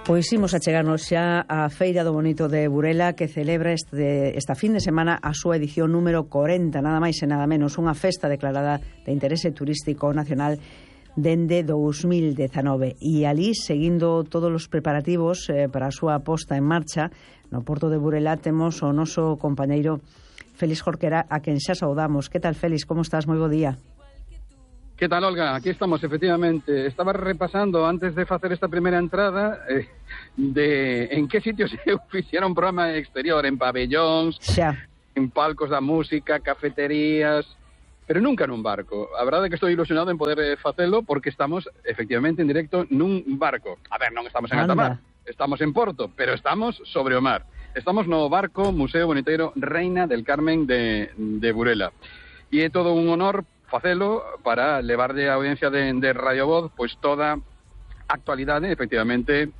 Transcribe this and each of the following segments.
Pois imos a chegarnos xa á Feira do Bonito de Burela, que celebra esta fin de semana a súa edición número 40, nada máis e nada menos, unha festa declarada de interese turístico nacional dende 2019. E ali, seguindo todos os preparativos para a súa posta en marcha, no Porto de Burela temos o noso compañeiro Félix Jorquera, a quen xa saudamos. Que tal, Félix? Como estás? Moi bo día. ¿Qué tal, Olga? Aquí estamos, efectivamente. Estaba repasando, antes de hacer esta primera entrada, de en qué sitios se hiciera un programa exterior, en pabellones, en palcos da música, cafeterías, pero nunca nun barco. A verdade é que estou ilusionado en poder facelo porque estamos, efectivamente, en directo nun barco. A ver, non estamos en alta mar, estamos en Porto, pero estamos sobre o mar. Estamos no barco Museo Boniteiro Reina del Carmen de Burela. E é todo un honor facelo para levarlle a audiencia de Radio Voz pois toda a actualidade, efectivamente,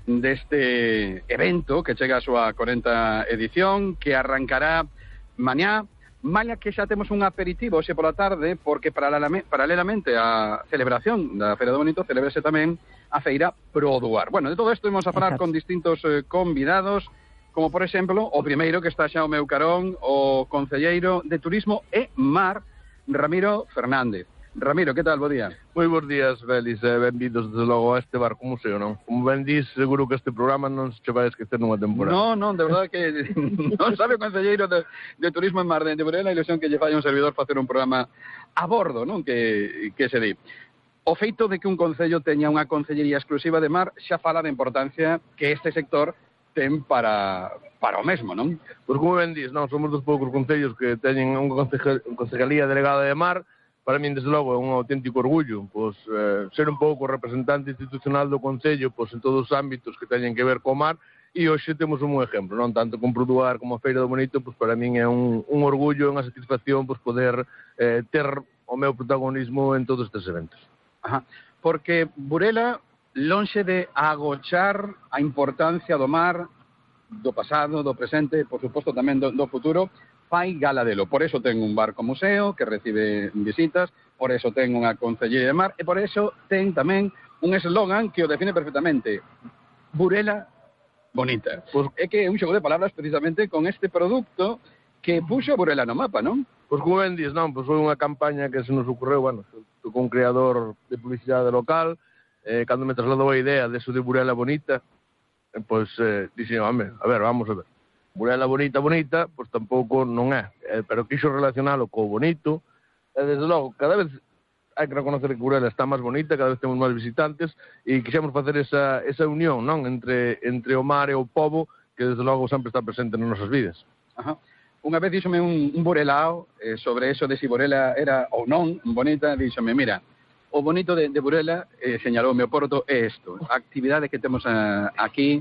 deste evento que chega a súa 40 edición, que arrancará mañá, que xa temos un aperitivo hoxe pola tarde, porque paralelamente á celebración da Feira do Bonito, celebrase tamén a Feira Produar. Bueno, de todo isto vamos a falar con distintos convidados, como por exemplo, o primeiro que está xa ao meu carón, o concelleiro de Turismo e Mar, Ramiro Fernández. Ramiro, que tal? Bo día. Moi bons días, Félix, benvidos desde logo a este barco museo, non? Como ben dis, seguro que este programa non se vai esquecer nunha temporada. Non, de verdade que non sabe o concelleiro de Turismo en Mar de Burela a ilusión que lle fai un servidor facer un programa a bordo, non? Que se di. O feito de que un concello teña unha concellería exclusiva de mar xa fala da importancia que este sector ten para o mesmo, non? Pois como ben dis, non, somos dos poucos concellos que teñen unha concejalía delegada de mar. Para min, desde logo, é un auténtico orgullo pois, ser un pouco representante institucional do concello pois, en todos os ámbitos que teñen que ver co mar, e hoxe temos un exemplo, non? Tanto con Produar como a Feira do Bonito, pois, para min é un orgullo, unha satisfacción pois, poder ter o meu protagonismo en todos estes eventos. Ajá. Porque Burela, lonxe de agochar a importancia do mar, do pasado, do presente, por suposto tamén do futuro, fai gala delo. Por eso ten un barco museo que recibe visitas, por eso ten unha concellería de mar, e por eso ten tamén un eslogan que o define perfectamente: Burela bonita. Pois é que é un xogo de palabras precisamente con este produto que puxo Burela no mapa, non? Pois como ben dis, non, pois foi unha campaña que se nos ocorreu, bueno, con un creador de publicidade local, cando me trasladou a idea de eso de Burela bonita, pois dixen, home, a ver, vamos a ver. Burela bonita, pois tampouco non é, pero quixo relacionalo co bonito, e desde logo, cada vez hai que reconocer que Burela está máis bonita, cada vez temos máis visitantes, e quixemos facer esa unión, non, entre o mar e o pobo, que desde logo sempre está presente nas nosas vidas. Ajá. Unha vez díxome un burelao sobre eso de si Burela era ou non bonita, díxome, mira, o bonito de Burela, señalou o meu Porto, é isto, a actividade que temos aquí,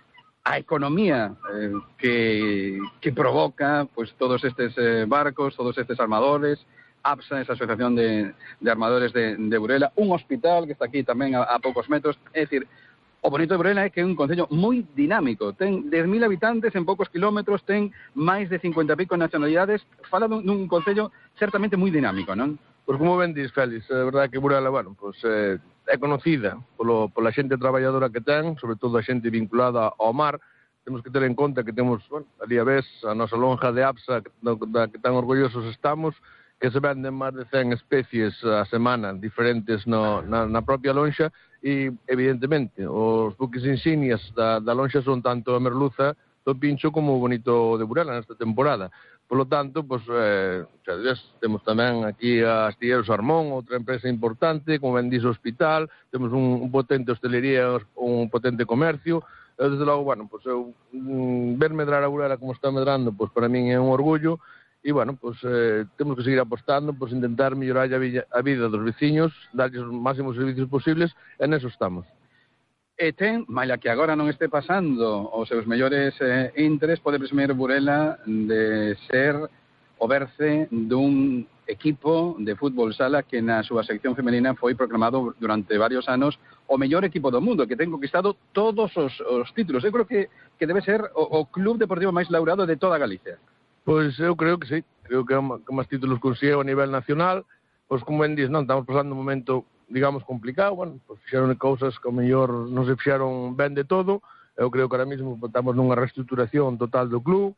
a economía que provoca pues todos estes barcos, todos estes armadores, APSA, esa asociación de armadores de Burela, un hospital que está aquí tamén a poucos metros. É dicir, o bonito de Burela é que é un concello moi dinámico, ten 10.000 habitantes en poucos kilómetros, ten máis de 50 e pico nacionalidades, fala dun concello certamente moi dinámico, non? Pois como ben dis, Félix, é verdade que Burela, bueno, pois é conocida pola xente traballadora que ten, sobre todo a xente vinculada ao mar. Temos que ter en conta que temos, bueno, ali a vez, a nosa lonja de APSA, da que tan orgullosos estamos, que se venden máis de 100 especies a semana diferentes na propia lonxa, e, evidentemente, os buques insignias da lonxa son tanto a merluza do Pincho como o bonito de Burela nesta temporada. Por lo tanto, pois, temos tamén aquí a Astilleros Armón, outra empresa importante, como ben diz o hospital, temos un potente hostelería, un potente comercio, e desde logo, bueno, pois eu ver medrar a Burela como está medrando, pois para min é un orgullo, e, bueno, pois temos que seguir apostando, pois intentar mellorar a vida dos veciños, darlles os máximos servicios posibles, e neso estamos. E ten, maila que agora non este pasando os seus mellores intres, pode presumir Burela de ser o berce dun equipo de fútbol sala que na súa sección femenina foi proclamado durante varios anos o mellor equipo do mundo, que ten conquistado todos os títulos. Eu creo que debe ser o club deportivo máis laurado de toda Galicia. Pois eu creo que sí, creo que máis títulos consigo a nivel nacional. Pois como ben dis, non, estamos pasando un momento digamos, complicado, bueno, pues fixeron cousas que ao mellor non se fixeron ben de todo. Eu creo que ahora mesmo estamos nunha reestruturación total do club,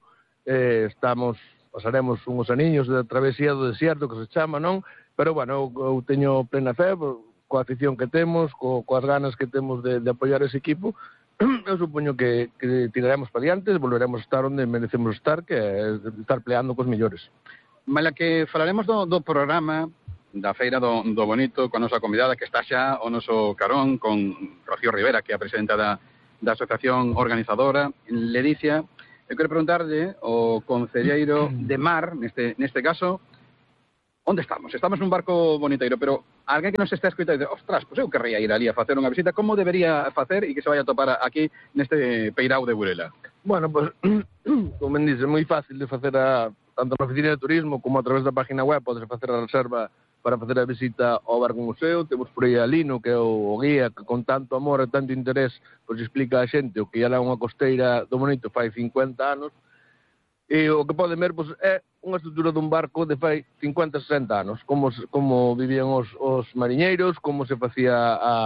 pasaremos uns aniños de travesía do desierto, que se chama, non? Pero, bueno, eu teño plena fe, coa afición que temos, coas ganas que temos de apoiar ese equipo. Eu supoño que tiraremos para diante, volveremos a estar onde merecemos estar, que é estar peleando cos mellores. Mala que falaremos do programa da Feira do Bonito, con a nosa convidada que está xa o noso carón, con Rocío Rivera, que é a presidenta da asociación organizadora, Ledicia. Eu quero preguntarlle ao concelleiro de Mar, neste caso, onde estamos? Estamos nun barco boniteiro, pero alguén que nos está escoitando dice, ostras, pois eu querría ir ali a facer unha visita, como debería facer e que se vai a topar aquí neste peirao de Burela? Bueno, pois, como ben dice, é moi fácil de facer tanto na oficina de turismo como a través da página web, podes facer a reserva para facer a visita ao barco museo. Temos por aí a Lino, que é o guía que con tanto amor e tanto interés pois explica a xente o que era unha costeira do Bonito fai 50 anos. E o que poden ver pois, é unha estrutura dun barco de fai 50, 60 anos, como vivían os mariñeiros, como se facía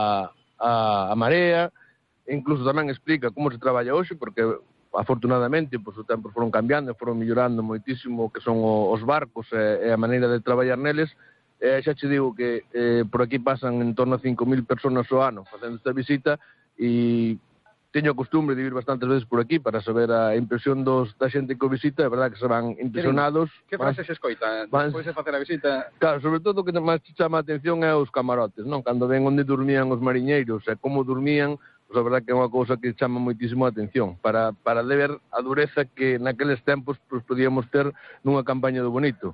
a marea, e incluso tamén explica como se traballa hoxe, porque afortunadamente pois, os tempos foron cambiando e foron mellorando moitísimo o que son os barcos e a maneira de traballar neles. Xa che digo que por aquí pasan en torno a 5.000 personas ao ano facendo esta visita e teño a costumbre de ir bastantes veces por aquí para saber a impresión da xente que o visita. É verdad que se van impresionados. Que frases se escoita despois de facer a visita? Claro, sobre todo o que máis chama a atención é os camarotes, non? Cando ven onde dormían os mariñeiros e como dormían, pois a verdad que é unha cousa que chama moitísimo a atención para ver a dureza que naqueles tempos pois, podíamos ter nunha campaña do Bonito.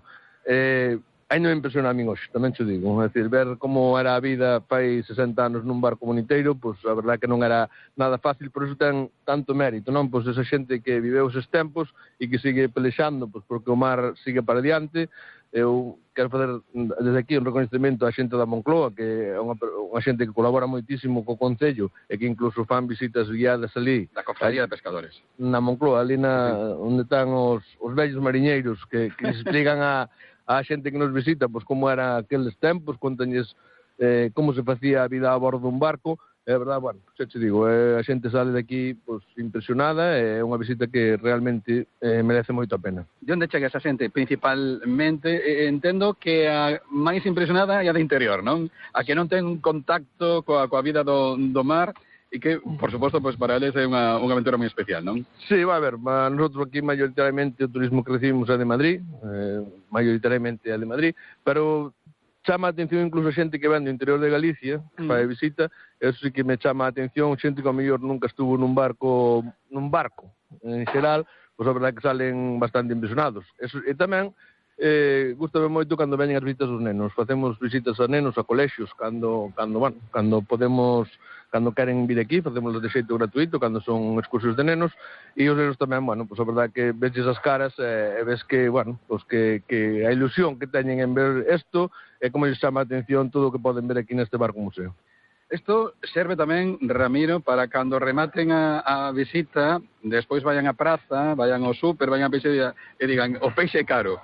Aí non me impresiona a min hoxe, tamén te digo. É dicir, ver como era a vida fai 60 anos nun barco boniteiro, pois a verdade que non era nada fácil, por iso ten tanto mérito, non? Pois esa xente que viveu eses tempos e que sigue pelexando, pois porque o mar sigue para diante. Eu quero fazer desde aquí un reconhecimento á xente da Moncloa, que é unha xente que colabora moitísimo co Concello e que incluso fan visitas guiadas ali. Da Cofradía de Pescadores. Na Moncloa, ali onde están os vellos mariñeiros que explican a xente que nos visita, pois como era aqueles tempos, contañes como se facía a vida a bordo dun barco. É verdade, bueno, xa te digo, a xente sale de aquí pois, impresionada, é unha visita que realmente merece moito a pena. De onde chega esa xente? Principalmente, entendo que a máis impresionada é a de interior, non? A que non ten un contacto coa vida do mar, e que, por suposto, pues, para eles é unha aventura moi especial, non? Sí, va a ver, nosotros aquí maioritariamente o turismo que recibimos é de Madrid, maioritariamente é de Madrid, pero chama a atención incluso a xente que ven do interior de Galicia, que fai visita, eso sí que me chama a atención, xente que ao mellor nunca estuvo nun barco en xeral, pois a verdade que salen bastante impresionados. Eso, e tamén, gustame moito cando veñen as visitas dos nenos, facemos visitas a nenos, a colexios, cando podemos, cando queren vir aquí, facemos de xeito gratuito, cando son excursións de nenos, e os nenos tamén, bueno, pois a verdade que veches as caras e ves que, bueno, pois que a ilusión que teñen en ver isto é como lles chama a atención todo o que poden ver aquí neste barco museo. Isto serve tamén, Ramiro, para cando rematen a visita, despois vayan á praza, vayan ao súper, vayan a peixe e digan, o peixe é caro.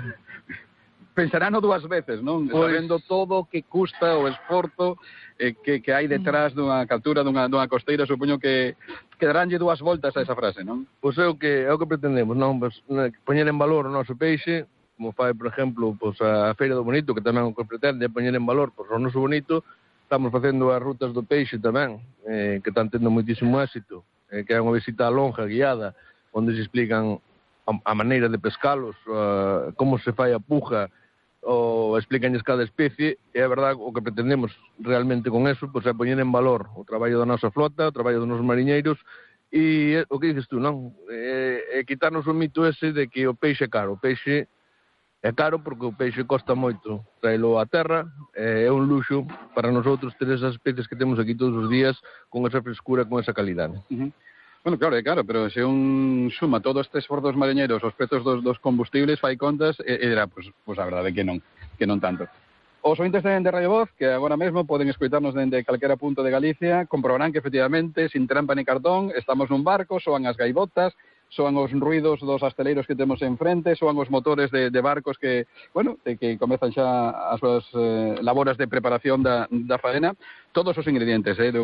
Pensarán dúas veces, non? Pois... Sabendo todo o que custa o esforzo que hai detrás dunha captura dunha costeira, supoño que daránlle dúas voltas a esa frase, non? Pois é o que pretendemos, non? Pois, poñer en valor o noso peixe, como fai, por exemplo, pois, a Feira do Bonito, que tamén o que pretende poñer en valor pois, o noso bonito. Estamos facendo as rutas do peixe tamén, que están tendo moitísimo éxito, que é unha visita longa, guiada, onde se explican a maneira de pescalos, como se fai a puja, ou explicanlles cada especie, e é verdade o que pretendemos realmente con eso, pois é poñer en valor o traballo da nosa flota, o traballo dos nosos mariñeiros, e o que dices tú, non? Quitarnos o mito ese de que o peixe é caro. O peixe é caro porque o peixe costa moito traelo á terra, é un luxo para nosotros ter esas especies que temos aquí todos os días con esa frescura, con esa calidade. Bueno, claro, é caro, pero se un suma todo este esforzo dos mariñeiros, os prezos dos combustibles, fai contas, e dirá, pois a verdade que non tanto. Os ointes de Radio Voz, que agora mesmo poden escoitarnos dende calquera punto de Galicia, comprobarán que efectivamente, sin trampa ni cartón, estamos nun barco, soan as gaivotas, soan os ruidos dos asteleiros que temos enfrente, soan os motores de barcos que, bueno, que comezan xa as súas laboras de preparación da faena, todos os ingredientes de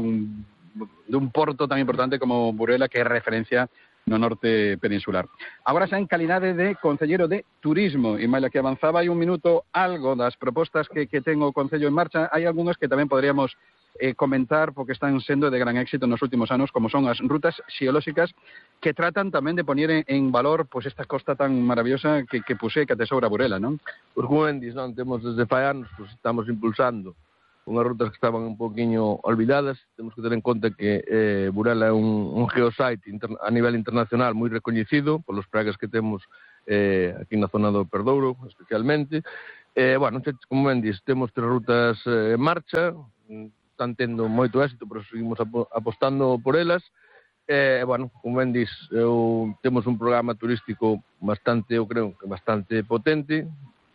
un porto tan importante como Burela, que é referencia no norte peninsular. Agora xa en calidade de concelleiro de turismo, e maila que avanzaba hai un minuto algo das propostas que ten o Concello en marcha, hai algunhas que tamén poderíamos comentar porque están sendo de gran éxito nos últimos anos, como son as rutas xeolóxicas, que tratan tamén de poñer en valor pois esta costa tan maravillosa que posee, que atesoura Burela, non? Pois como ben dis, non, temos desde fai anos, pois estamos impulsando unhas rutas que estaban un poquinho olvidadas. Temos que ter en conta que Burela é un geosite a nivel internacional moi recoñecido polos pragas que temos aquí na zona do Perdouro, especialmente. Bueno, como ben dis, temos 3 rutas en marcha, están tendo moito éxito, pero seguimos apostando por elas. Bueno, como ben dis, temos un programa turístico bastante, eu creo, que bastante potente.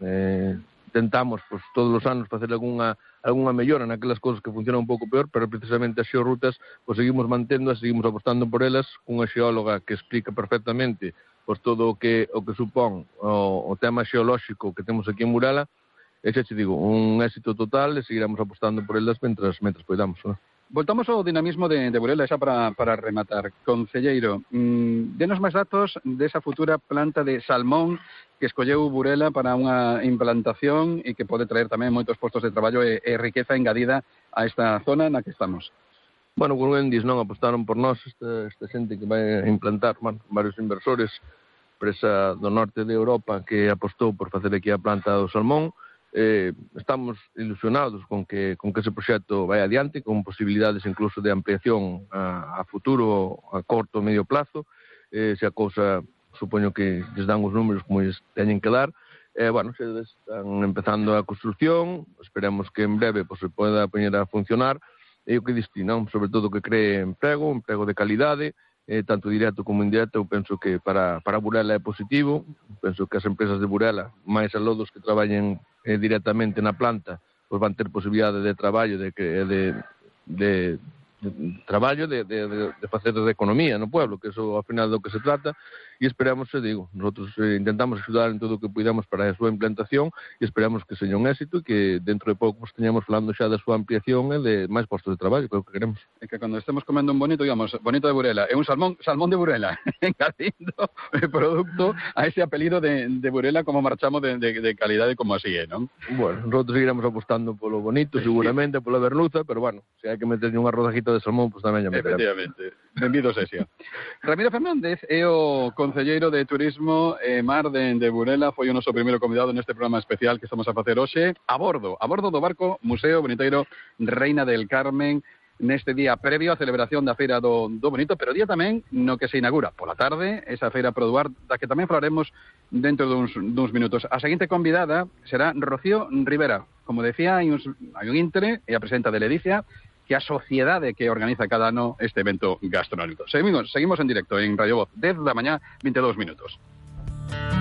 Intentamos, pois, todos os anos facer algunha mellora naquelas cousas que funcionan un pouco peor, pero precisamente as xeorrutas, pois, seguimos mantendo, seguimos apostando por elas, cunha xeóloga que explica perfectamente pois, todo o que supón o tema xeolóxico que temos aquí en Burela. E xa te digo, un éxito total, e seguiremos apostando por elas mentras poidamos, non? Voltamos ao dinamismo de Burela, xa para rematar. Concelleiro, denos máis datos desa futura planta de salmón que escolleu Burela para unha implantación e que pode traer tamén moitos postos de traballo e riqueza engadida a esta zona na que estamos. Bueno, como ben dis, non, apostaron por nós esta xente que vai implantar, varios inversores, empresa do norte de Europa que apostou por facer aquí a planta do salmón. Estamos ilusionados con que ese proxecto vai adiante, con posibilidades incluso de ampliación a futuro, a corto e medio plazo. Se a cousa, supoño que lles dan os números como lles teñen que dar. Bueno, se están empezando a construcción, esperemos que en breve se poda poñer a funcionar, e o que diste, non? Sobre todo que cree emprego de calidade, tanto directo como indirecto. Eu penso que para Burela é positivo. Penso que as empresas de Burela, máis a lodos que traballen directamente na planta, pois van ter posibilidade de traballo, de facer de economía no pueblo, que eso ao final do que se trata, e esperamos, nosotros intentamos axudar en todo o que puidamos para a súa implantación, e esperamos que seña un éxito e que dentro de pouco teñamos falando xa da súa ampliación e de máis postos de traballo, que é o que queremos. É que cando estemos comendo un bonito, digamos, bonito de Burela, é un salmón de Burela, engadindo o produto a ese apelido de Burela como marchamos de calidade como así é, non? Bueno, nosotros seguiremos apostando polo bonito, seguramente, pola berluza, pero bueno, se hai que meterlle unha rodajita de salmón, pois tamén ya meteremos. Efectivamente. Benvido Sesia. Ramiro Fernández é o concelleiro de Turismo e Mar de Burela, foi o noso primeiro convidado neste programa especial que estamos a facer hoxe a bordo do barco Museo Boniteiro Reina del Carmen, neste día previo á celebración da Feira do Bonito, pero día tamén no que se inaugura pola tarde esa Feira Produar, da que tamén falaremos dentro duns minutos. A seguinte convidada será Rocío Rivera. Como decía, hai un intre e a presidenta de Ledicia, que a sociedade que organiza cada ano este evento gastronómico. Seguimos en directo en Radio Voz, 10 da mañá, 22 minutos.